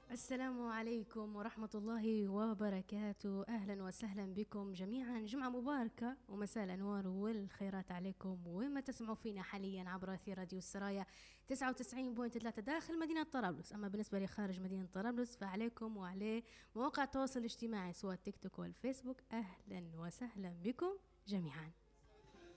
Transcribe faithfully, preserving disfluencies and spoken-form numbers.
السلام عليكم ورحمة الله وبركاته. أهلا وسهلا بكم جميعا، جمعة مباركة ومساء الأنوار والخيرات عليكم وين ما تسمعوا فينا حاليا عبر أثير راديو السرايا تسعة وتسعين فاصلة ثلاثة داخل مدينة طرابلس. أما بالنسبة لخارج مدينة طرابلس فعليكم وعليه مواقع التواصل الاجتماعي سواء التيك توك والفيسبوك. أهلا وسهلا بكم جميعا.